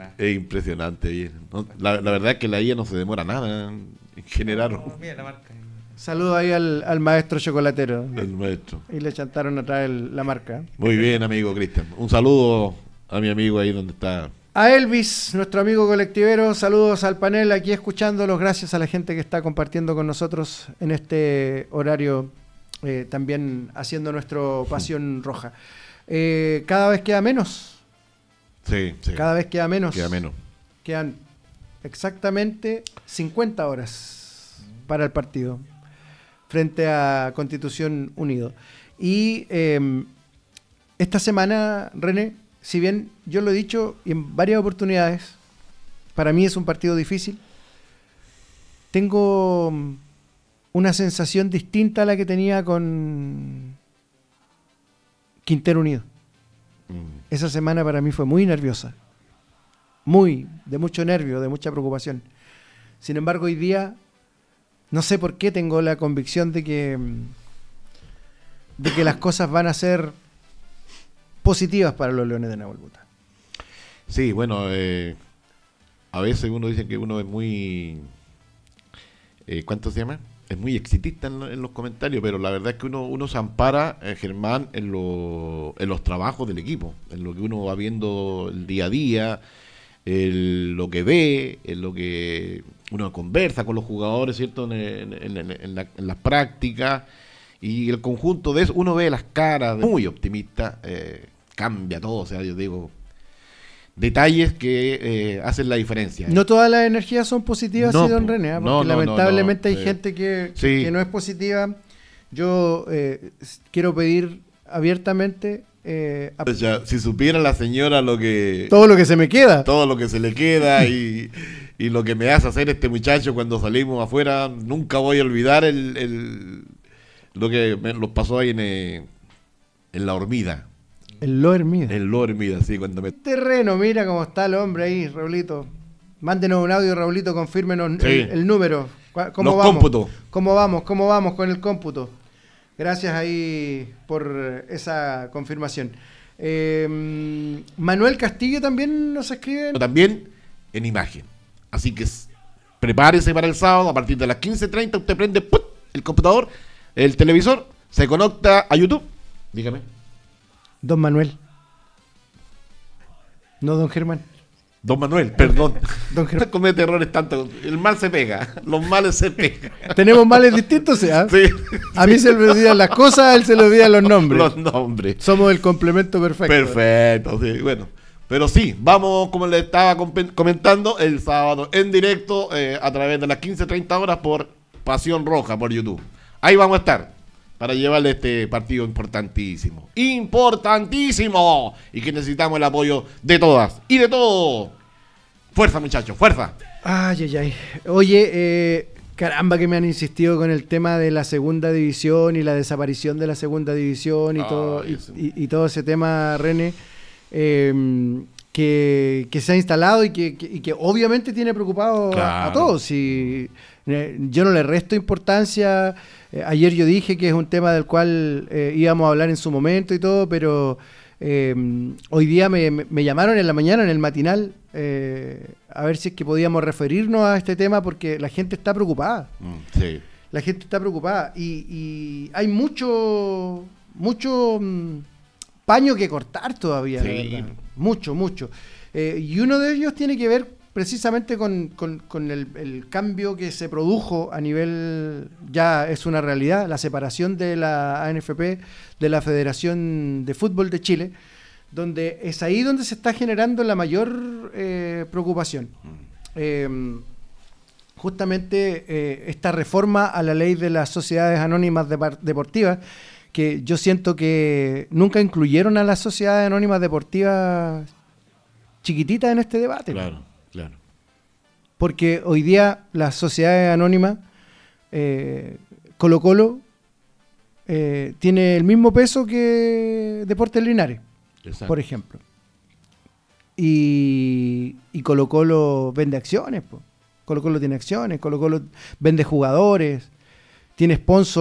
Es impresionante. ¿No? La verdad es que la IA no se demora nada en generar. Mira la marca. Saludo ahí al maestro chocolatero. El maestro. Y le chantaron atrás la marca. Muy bien, amigo Cristian. Un saludo a mi amigo ahí donde está. A Elvis, nuestro amigo colectivero, saludos al panel aquí escuchándolos, gracias a la gente que está compartiendo con nosotros en este horario, también haciendo nuestro Pasión Roja. Cada vez queda menos. Sí. Cada vez queda menos. Queda menos. Quedan exactamente 50 horas para el partido frente a Constitución Unido. Y esta semana, René, si bien yo lo he dicho en varias oportunidades, para mí es un partido difícil, tengo una sensación distinta a la que tenía con Quintero Unido. Esa semana para mí fue muy nerviosa, de mucho nervio, de mucha preocupación. Sin embargo, hoy día, no sé por qué tengo la convicción de que las cosas van a ser positivas para los Leones de Nahuelbuta. Sí, bueno, a veces uno dice que uno es muy, ¿cuánto se llama? Es muy exitista en los comentarios, pero la verdad es que uno se ampara, Germán, en los trabajos del equipo, en lo que uno va viendo el día a día, lo que ve, en lo que uno conversa con los jugadores, ¿cierto? En las prácticas, y el conjunto de eso, uno ve las caras muy optimistas, cambia todo, o sea, yo digo, detalles que hacen la diferencia. No todas las energías son positivas, no, sí, don René, porque no, lamentablemente hay gente que no es positiva. Yo quiero pedir abiertamente... o sea, si supiera la señora todo lo que se me queda. Todo lo que se le queda y lo que me hace hacer este muchacho cuando salimos afuera, nunca voy a olvidar lo que nos pasó ahí en la Hormida. En Lo Hermida. En Lo Hermida, sí, cuando me... Terreno, mira cómo está el hombre ahí, Raulito. Mándenos un audio, Raulito, confírmenos el número. ¿Cómo los vamos? cómputos. ¿Cómo vamos con el cómputo? Gracias ahí por esa confirmación. Manuel Castillo también nos escribe. También en imagen. Así que prepárese para el sábado, a partir de las 15:30, usted prende ¡put! El computador, el televisor, se conecta a YouTube. Dígame. Don Manuel. No, don Germán. Don Manuel, perdón. Don Germán. Comete errores tanto. El mal se pega. Los males se pegan. ¿Tenemos males distintos? ¿Sí? A mí se me olvidan las cosas, a él se le olvidan los nombres. Los nombres. Somos el complemento perfecto. Perfecto, sí, bueno. Pero sí, vamos, como le estaba comentando, el sábado en directo a través de las 15:30 horas por Pasión Roja, por YouTube. Ahí vamos a estar para llevarle este partido importantísimo. ¡Importantísimo! Y que necesitamos el apoyo de todas y de todos. Fuerza, muchachos, fuerza. Ay. Oye, caramba que me han insistido con el tema de la segunda división y la desaparición de la segunda división y todo ese tema, René, que se ha instalado y que obviamente tiene preocupado a todos. Y, yo no le resto importancia. Ayer yo dije que es un tema del cual íbamos a hablar en su momento y todo, pero hoy día me llamaron en la mañana, en el matinal, a ver si es que podíamos referirnos a este tema porque la gente está preocupada. Sí. La gente está preocupada y hay mucho paño que cortar todavía, sí. La verdad. Mucho. Y uno de ellos tiene que ver precisamente con el cambio que se produjo a nivel, ya es una realidad, la separación de la ANFP de la Federación de Fútbol de Chile, donde es ahí donde se está generando la mayor preocupación. Justamente esta reforma a la ley de las sociedades anónimas deportivas, que yo siento que nunca incluyeron a las sociedades anónimas deportivas chiquititas en este debate. Claro. Porque hoy día las sociedades anónimas, Colo-Colo, tiene el mismo peso que Deportes Linares, exacto, por ejemplo. Y Colo-Colo vende acciones, po. Colo-Colo tiene acciones, Colo-Colo vende jugadores, tiene sponsor.